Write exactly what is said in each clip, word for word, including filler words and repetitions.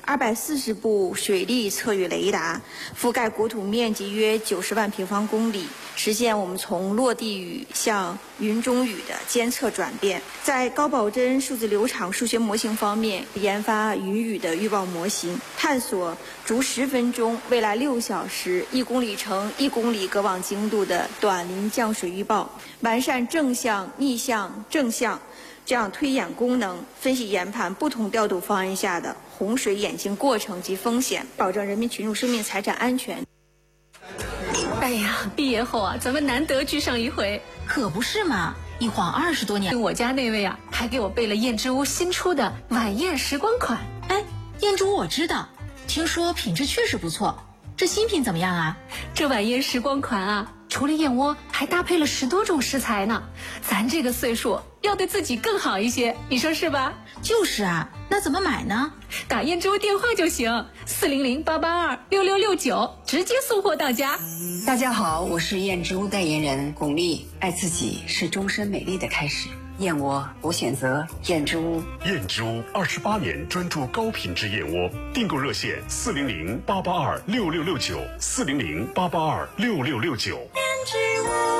二百四十部水力测雨雷达，覆盖国土面积约九十万平方公里，实现我们从落地雨向云中雨的监测转变。在高保真数字流场数学模型方面，研发云雨的预报模型，探索逐十分钟、未来六小时、一公里乘一公里隔网精度的短临降水预报，完善正向、逆向、正向这样推演功能，分析研判不同调度方案下的洪水演进过程及风险，保证人民群众生命财产安全。 哎呀，毕业后啊，咱们难得聚上一回， 可不是嘛！一晃二十多年。 我家那位啊，还给我备了燕之屋新出的晚宴时光款。 哎，燕之屋我知道，听说品质确实不错。这新品怎么样啊？ 这晚宴时光款啊，除了燕窝，还搭配了十多种食材呢。咱这个岁数要对自己更好一些，你说是吧？ 就是啊，那怎么买呢？ 打燕之屋电话就行，四零零八八二六六六九，直接送货到家。 大家好，我是燕之屋代言人巩俐。爱自己是终身美丽的开始。燕窝，我选择燕之屋。 燕之屋二十八年专注高品质燕窝，订购热线四零零八八二六六六九，四零零八八二六六六九。 燕之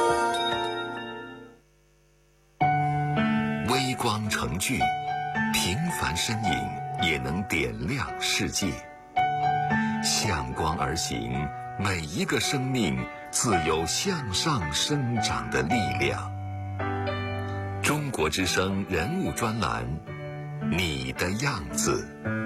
屋。微光成炬，平凡身影也能点亮世界。向光而行，每一个生命自有向上生长的力量。中国之声人物专栏，你的样子。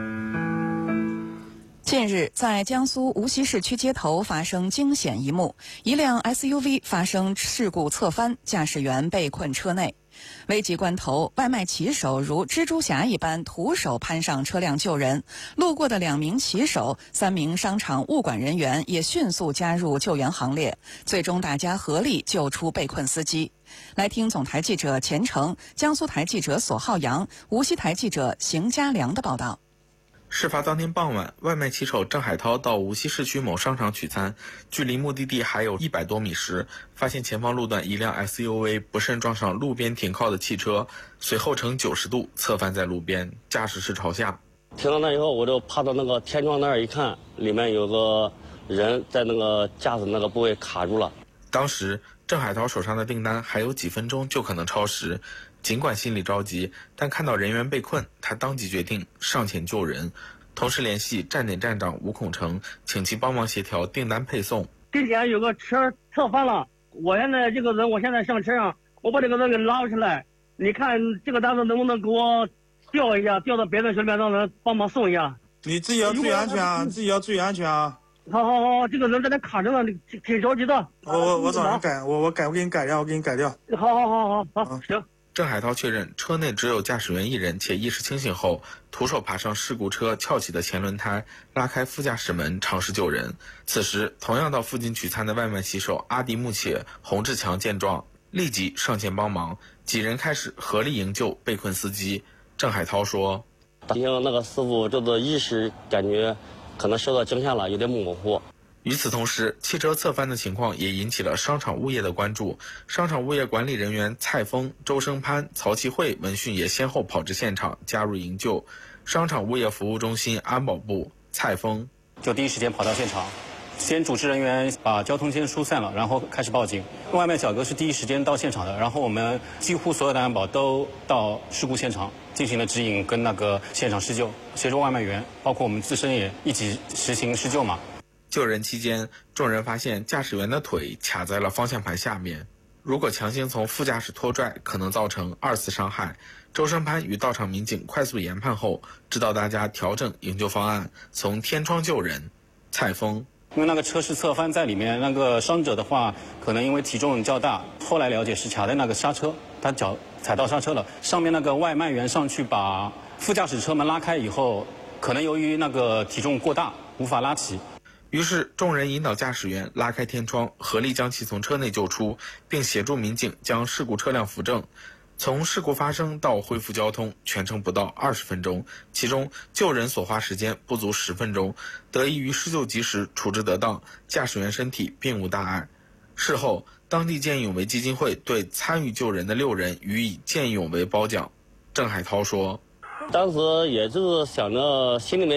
近日，在江苏无锡市区街头发生惊险一幕，一辆 S U V 发生事故侧翻，驾驶员被困车内。危急关头，外卖骑手如蜘蛛侠一般徒手攀上车辆救人，路过的两名骑手、三名商场物管人员也迅速加入救援行列，最终大家合力救出被困司机。来听总台记者钱成、江苏台记者索浩洋、无锡台记者邢家良的报道。 事发当天傍晚，外卖骑手郑海涛到无锡市区某商场取餐，距离目的地还有一百多米时，发现前方路段一辆 S U V 不慎撞上路边停靠的汽车，随后呈九十度侧翻在路边，驾驶室朝下。 停到那以后，我就趴到那个天窗那儿一看，里面有个人在那个驾驶那个部位卡住了。 当时郑海涛手上的订单还有几分钟就可能超时，尽管心里着急，但看到人员被困，他当即决定上前救人，同时联系站点站长吴孔成，请其帮忙协调订单配送。 地点有个车侧翻了，我现在这个人，我现在上车上，我把这个人给捞起来，你看这个单子能不能给我调一下，调到别的车里面让人帮忙送一下。 你自己要注意安全啊，你自己要注意安全啊。 好好好，这个人在那卡着呢，你挺着急的。 我我我找人改，我我改，我给你改掉，我给你改掉。 好好好好好，嗯、行。 郑海涛确认车内只有驾驶员一人，且意识清醒后，徒手爬上事故车翘起的前轮胎，拉开副驾驶门，尝试救人。此时，同样到附近取餐的外卖骑手阿迪木且、洪志强见状，立即上前帮忙，几人开始合力营救被困司机。郑海涛说：“ 因为那个师傅这个意识感觉可能受到惊吓了，有点模糊。” 与此同时，汽车侧翻的情况也引起了商场物业的关注。商场物业管理人员蔡峰、周生潘、曹其慧闻讯也先后跑至现场加入营救。商场物业服务中心安保部蔡峰就第一时间跑到现场，先组织人员把交通先疏散了，然后开始报警。外卖小哥是第一时间到现场的，然后我们几乎所有的安保都到事故现场进行了指引跟那个现场施救，协助外卖员，包括我们自身也一起实行施救嘛。 救人期间，众人发现驾驶员的腿卡在了方向盘下面，如果强行从副驾驶拖拽，可能造成二次伤害。周生潘与到场民警快速研判后，指导大家调整营救方案，从天窗救人。蔡峰因为那个车是侧翻在里面，那个伤者的话，可能因为体重较大，后来了解是卡在那个刹车，他脚踩到刹车了。上面那个外卖员上去把副驾驶车门拉开以后，可能由于那个体重过大，无法拉起。 于是众人引导驾驶员拉开天窗，合力将其从车内救出，并协助民警将事故车辆扶正。从事故发生到恢复交通，全程不到二十分钟，其中救人所花时间不足十分钟。得益于施救及时、处置得当，驾驶员身体并无大碍。事后，当地见义勇为基金会对参与救人的六人予以见义勇为褒奖。郑海涛说：“ 当时也就是想着心里面。”